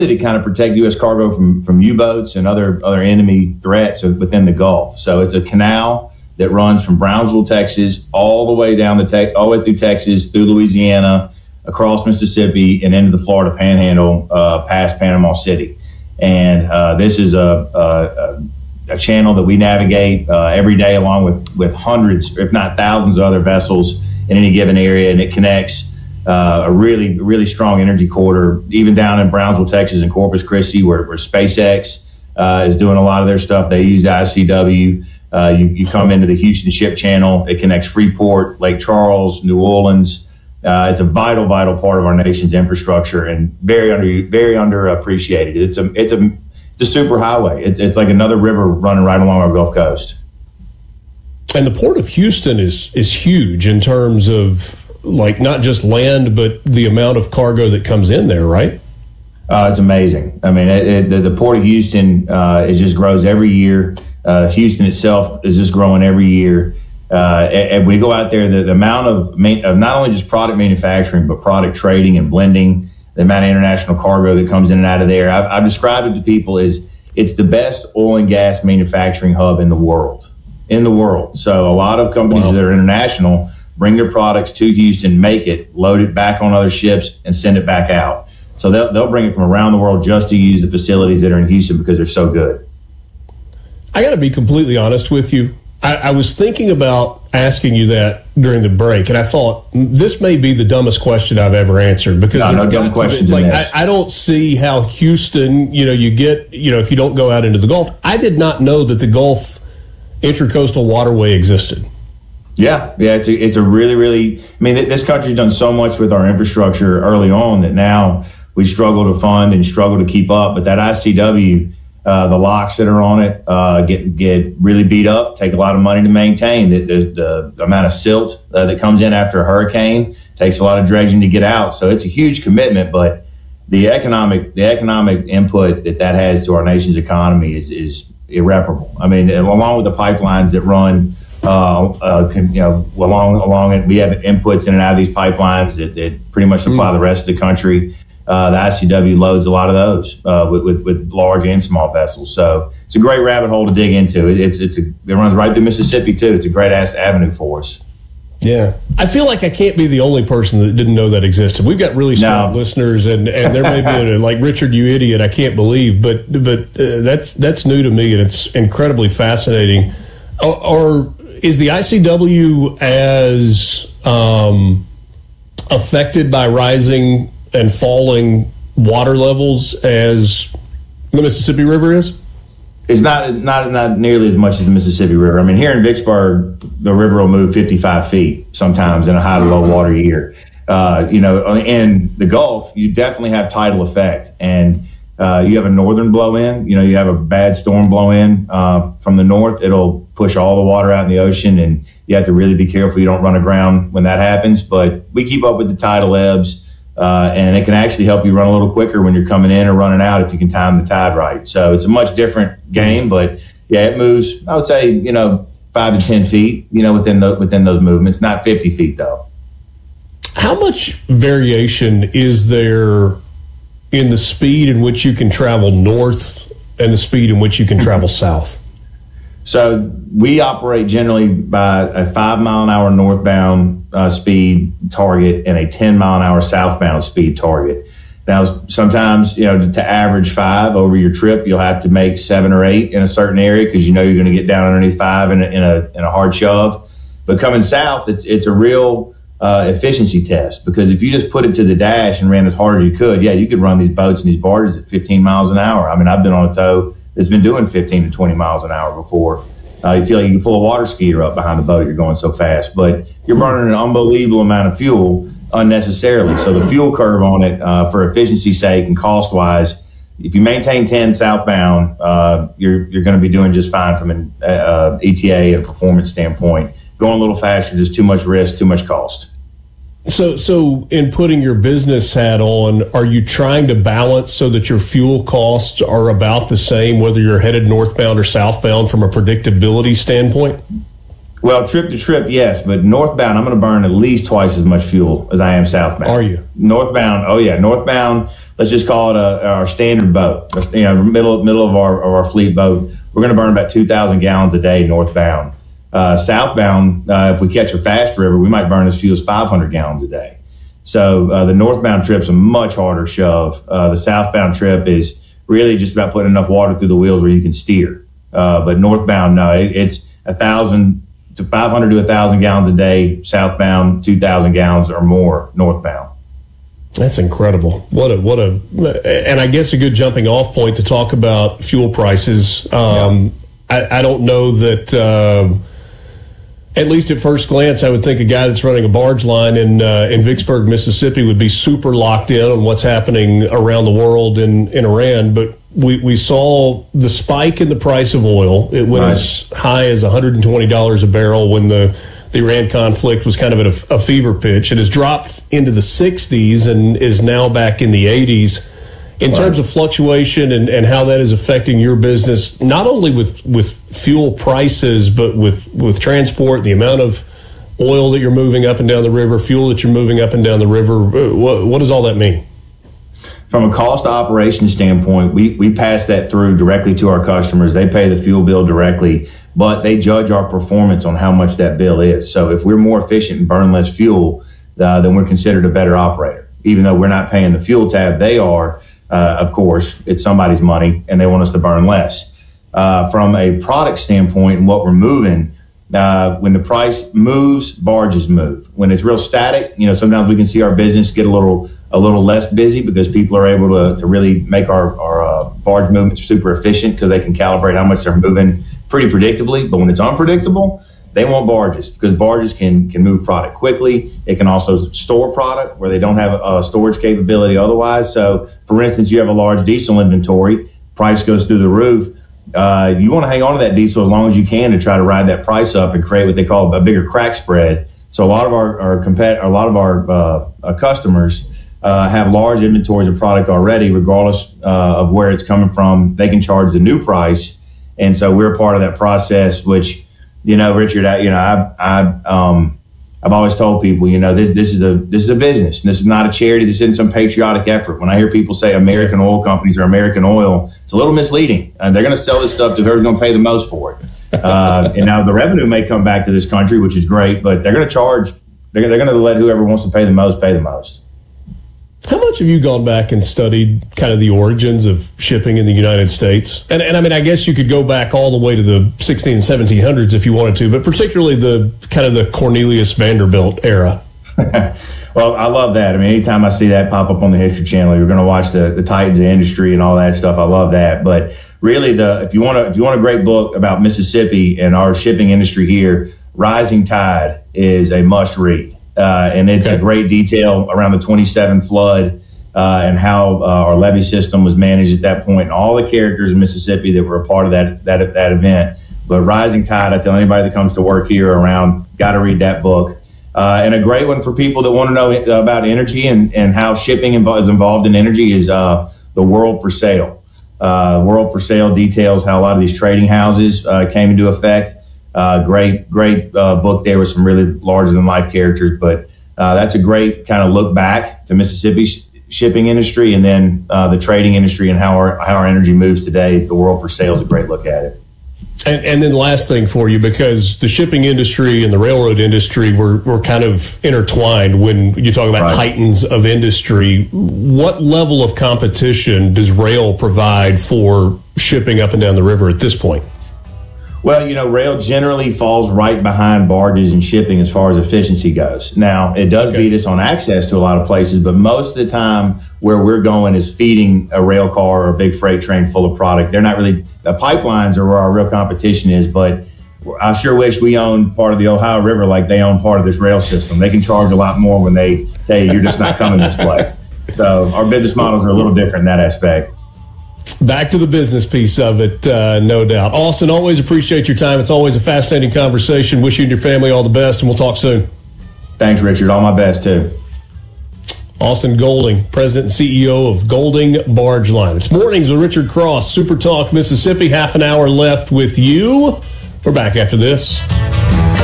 to kind of protect U.S. cargo from U-boats and other enemy threats within the Gulf. So it's a canal that runs from Brownsville, Texas, all the way down all the way through Texas, through Louisiana, across Mississippi, and into the Florida Panhandle, past Panama City. And this is a channel that we navigate every day, along with hundreds, if not thousands, of other vessels in any given area, and it connects a really, really strong energy corridor, even down in Brownsville, Texas, and Corpus Christi, where SpaceX is doing a lot of their stuff. They use the ICW. You come into the Houston Ship Channel. It connects Freeport, Lake Charles, New Orleans. It's a vital part of our nation's infrastructure, and very underappreciated. It's a super highway. It's like another river running right along our Gulf Coast. And the Port of Houston is huge in terms of, like, not just land, but the amount of cargo that comes in there, right? It's amazing. I mean, the Port of Houston it just grows every year. Houston itself is just growing every year. And we go out there, the amount of not only just product manufacturing, but product trading and blending, the amount of international cargo that comes in and out of there. I've described it to people as it's the best oil and gas manufacturing hub in the world. So a lot of companies that are international bring their products to Houston, make it, load it back on other ships, and send it back out. So they'll bring it from around the world just to use the facilities that are in Houston because they're so good. I got to be completely honest with you. I was thinking about asking you that during the break, and I thought this may be the dumbest question I've ever answered, because no dumb questions in this. I don't see how Houston, you get, if you don't go out into the Gulf. I did not know that the Gulf Intracoastal Waterway existed. Yeah, it's a really, really. I mean, this country's done so much with our infrastructure early on that now we struggle to fund and struggle to keep up. But that ICW, the locks that are on it get really beat up, take a lot of money to maintain. The amount of silt that comes in after a hurricane takes a lot of dredging to get out. So it's a huge commitment, but the economic input that has to our nation's economy is irreparable. I mean, along with the pipelines that run along it, we have inputs in and out of these pipelines that pretty much supply the rest of the country. The ICW loads a lot of those with large and small vessels. So it's a great rabbit hole to dig into. It runs right through Mississippi too. It's a great ass avenue for us. Yeah, I feel like I can't be the only person that didn't know that existed. We've got really smart listeners, and there may be like Richard, you idiot, I can't believe, but that's new to me, and it's incredibly fascinating. Or is the ICW as affected by rising and falling water levels as the Mississippi River is? It's not nearly as much as the Mississippi River. I mean, here in Vicksburg, the river will move 55 feet sometimes in a high to low water year. In the Gulf, you definitely have tidal effect, and you have a northern blow in. You have a bad storm blow in from the north. It'll push all the water out in the ocean, and you have to really be careful you don't run aground when that happens. But we keep up with the tidal ebbs. And it can actually help you run a little quicker when you're coming in or running out if you can time the tide right. So it's a much different game, but yeah, it moves, I would say, 5 to 10 feet, within those movements, not 50 feet though. How much variation is there in the speed in which you can travel north and the speed in which you can travel south? So we operate generally by a 5 mile an hour northbound speed target and a 10 mile an hour southbound speed target. Now, sometimes, to average 5 over your trip, you'll have to make 7 or 8 in a certain area because you're going to get down underneath 5 in a hard shove. But coming south, it's a real efficiency test, because if you just put it to the dash and ran as hard as you could, you could run these boats and these barges at 15 miles an hour. I mean, I've been on a tow that's been doing 15 to 20 miles an hour before. You feel like you can pull a water skier up behind the boat. You're going so fast, but you're burning an unbelievable amount of fuel unnecessarily. So the fuel curve on it, for efficiency's sake and cost wise, if you maintain 10 southbound, you're going to be doing just fine from an ETA and performance standpoint. Going a little faster, just too much risk, too much cost. So in putting your business hat on, are you trying to balance so that your fuel costs are about the same, whether you're headed northbound or southbound, from a predictability standpoint? Well, trip to trip, yes, but northbound, I'm going to burn at least twice as much fuel as I am southbound. Are you? Northbound, oh yeah, northbound. let's just call it our standard boat, middle of our fleet boat, we're going to burn about 2,000 gallons a day northbound. Southbound, if we catch a fast river, we might burn as few as 500 gallons a day. So the northbound trip's a much harder shove. The southbound trip is really just about putting enough water through the wheels where you can steer. But northbound, no, it's 500 to 1,000 gallons a day. Southbound, 2,000 gallons or more northbound. That's incredible. And I guess a good jumping off point to talk about fuel prices. I don't know that, at least at first glance, I would think a guy that's running a barge line in Vicksburg, Mississippi would be super locked in on what's happening around the world in Iran. But we saw the spike in the price of oil. It went as high as $120 a barrel when the Iran conflict was kind of at a fever pitch. It has dropped into the 60s and is now back in the 80s. In terms of fluctuation and how that is affecting your business, not only with fuel prices, but with transport, the amount of oil that you're moving up and down the river, fuel that you're moving up and down the river, what does all that mean? From a cost operation standpoint, we pass that through directly to our customers. They pay the fuel bill directly, but they judge our performance on how much that bill is. So if we're more efficient and burn less fuel, then we're considered a better operator. Even though we're not paying the fuel tab, they are. Of course, it's somebody's money, and they want us to burn less. From a product standpoint and what we're moving, when the price moves, barges move. When it's real static, sometimes we can see our business get a little less busy because people are able to really make our barge movements super efficient because they can calibrate how much they're moving pretty predictably. But when it's unpredictable, they want barges because barges can move product quickly. It can also store product where they don't have a storage capability otherwise. So, for instance, you have a large diesel inventory, price goes through the roof. You want to hang on to that diesel as long as you can to try to ride that price up and create what they call a bigger crack spread. So a lot of our customers have large inventories of product already, regardless of where it's coming from. They can charge the new price, and so we're part of that process, which. Richard, I've always told people, this is a business. This is not a charity. This isn't some patriotic effort. When I hear people say American oil companies or American oil, it's a little misleading. They're going to sell this stuff to whoever's going to pay the most for it. And now the revenue may come back to this country, which is great, but they're going to charge. They're going to let whoever wants to pay the most pay the most. How much have you gone back and studied kind of the origins of shipping in the United States? And I mean, I guess you could go back all the way to the 16 and 1700s if you wanted to, but particularly the kind of the Cornelius Vanderbilt era. Well, I love that. I mean, anytime I see that pop up on the History Channel, you're going to watch the Titans of Industry and all that stuff. I love that. But really, if you want a great book about Mississippi and our shipping industry here, Rising Tide is a must read. And it's a great detail around the 27 flood and how our levee system was managed at that point, and all the characters in Mississippi that were a part of that event. But Rising Tide, I tell anybody that comes to work here around, got to read that book. And a great one for people that want to know about energy and how shipping is involved in energy is the World for Sale. World for Sale details how a lot of these trading houses came into effect. Great book there with some really larger than life characters, but that's a great kind of look back to Mississippi's shipping industry and then the trading industry and how our energy moves today. The World for Sale is a great look at it. And then last thing for you, because the shipping industry and the railroad industry were kind of intertwined when you talk about titans of industry. What level of competition does rail provide for shipping up and down the river at this point? Well, rail generally falls right behind barges and shipping as far as efficiency goes. Now, it does beat us on access to a lot of places, but most of the time where we're going is feeding a rail car or a big freight train full of product. They're not really, the pipelines are where our real competition is, but I sure wish we owned part of the Ohio River like they own part of this rail system. They can charge a lot more when they tell you you're just not coming this way. So our business models are a little different in that aspect. Back to the business piece of it, no doubt. Austin, always appreciate your time. It's always a fascinating conversation. Wish you and your family all the best, and we'll talk soon. Thanks, Richard. All my best, too. Austin Golding, President and CEO of Golding Barge Line. It's Mornings with Richard Cross, Super Talk Mississippi. Half an hour left with you. We're back after this.